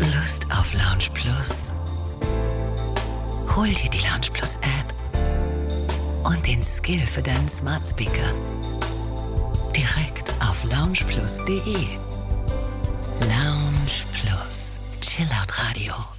Lust auf Lounge Plus? Hol dir die Lounge Plus App und den Skill für deinen Smart Speaker. Direkt auf loungeplus.de. Lounge Plus. Chillout Radio.